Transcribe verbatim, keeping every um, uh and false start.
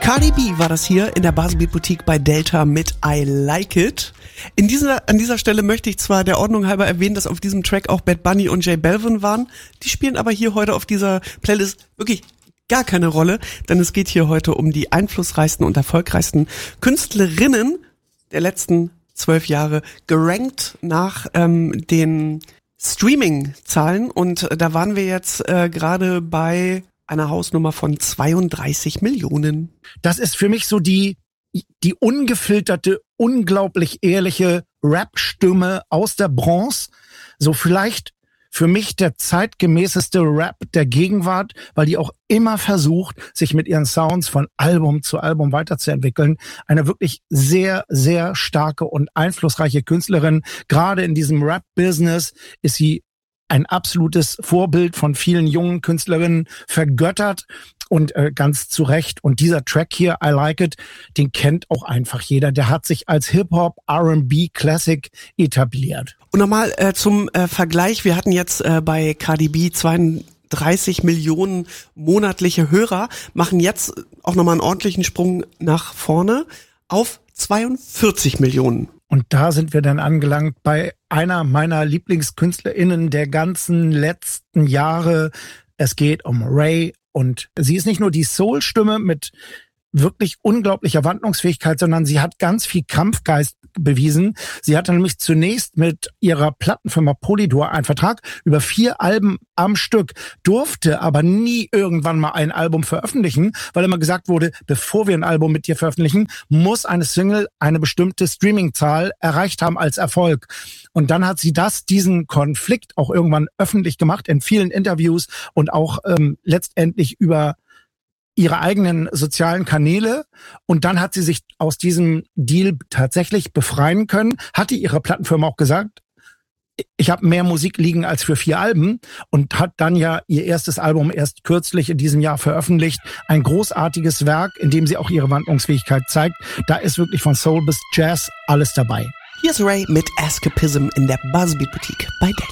Cardi B war das hier in der Buzzbeat Boutique bei Delta mit I Like It. In dieser, an dieser Stelle möchte ich zwar der Ordnung halber erwähnen, dass auf diesem Track auch Bad Bunny und J Balvin waren. Die spielen aber hier heute auf dieser Playlist wirklich gar keine Rolle, denn es geht hier heute um die einflussreichsten und erfolgreichsten Künstlerinnen der letzten zwölf Jahre, gerankt nach ähm, den Streaming-Zahlen. Und da waren wir jetzt äh, gerade bei einer Hausnummer von zweiunddreißig Millionen. Das ist für mich so die, die ungefilterte, unglaublich ehrliche Rap-Stimme aus der Bronze. So vielleicht für mich der zeitgemäßeste Rap der Gegenwart, weil die auch immer versucht, sich mit ihren Sounds von Album zu Album weiterzuentwickeln. Eine wirklich sehr, sehr starke und einflussreiche Künstlerin. Gerade in diesem Rap-Business ist sie ein absolutes Vorbild von vielen jungen Künstlerinnen, vergöttert und äh, ganz zu Recht. Und dieser Track hier, I Like It, den kennt auch einfach jeder. Der hat sich als Hip-Hop, R and B Classic etabliert. Und nochmal äh, zum äh, Vergleich, wir hatten jetzt äh, bei Cardi B zweiunddreißig Millionen monatliche Hörer, machen jetzt auch nochmal einen ordentlichen Sprung nach vorne auf zweiundvierzig Millionen. Und da sind wir dann angelangt bei einer meiner LieblingskünstlerInnen der ganzen letzten Jahre. Es geht um Ray und sie ist nicht nur die Soul-Stimme mit wirklich unglaublicher Wandlungsfähigkeit, sondern sie hat ganz viel Kampfgeist bewiesen. Sie hatte nämlich zunächst mit ihrer Plattenfirma Polydor einen Vertrag über vier Alben am Stück, durfte aber nie irgendwann mal ein Album veröffentlichen, weil immer gesagt wurde, bevor wir ein Album mit dir veröffentlichen, muss eine Single eine bestimmte Streamingzahl erreicht haben als Erfolg. Und dann hat sie das, diesen Konflikt auch irgendwann öffentlich gemacht in vielen Interviews und auch ähm, letztendlich über ihre eigenen sozialen Kanäle, und dann hat sie sich aus diesem Deal tatsächlich befreien können, hatte ihre Plattenfirma auch gesagt, ich habe mehr Musik liegen als für vier Alben, und hat dann ja ihr erstes Album erst kürzlich in diesem Jahr veröffentlicht. Ein großartiges Werk, in dem sie auch ihre Wandlungsfähigkeit zeigt. Da ist wirklich von Soul bis Jazz alles dabei. Hier ist Ray mit Escapism in der Buzzbeat Boutique bei Delta.